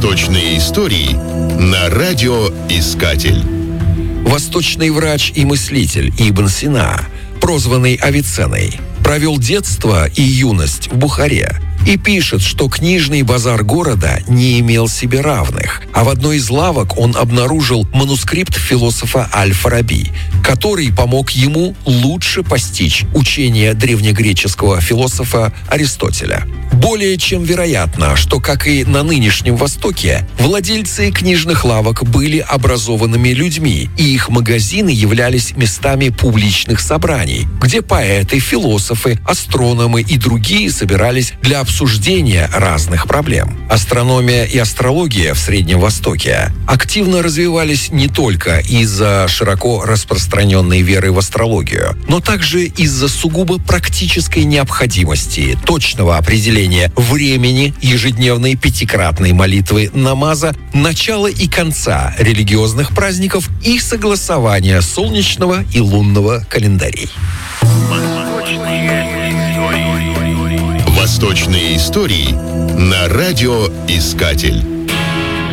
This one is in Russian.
Восточные истории на радиоискатель. Восточный врач и мыслитель Ибн Сина, прозванный Авиценной, провел детство и юность в Бухаре и пишет, что книжный базар города не имел себе равных, а в одной из лавок он обнаружил манускрипт философа Аль-Фараби, который помог ему лучше постичь учение древнегреческого философа Аристотеля. Более чем вероятно, что, как и на нынешнем Востоке, владельцы книжных лавок были образованными людьми, и их магазины являлись местами публичных собраний, где поэты, философы, астрономы и другие собирались для обсуждения разных проблем. Астрономия и астрология в Среднем Востоке активно развивались не только из-за широко распространенной веры в астрологию, но также из-за сугубо практической необходимости точного определения времени ежедневной пятикратной молитвы намаза, начала и конца религиозных праздников и согласования солнечного и лунного календарей. Восточные истории на радиоискатель.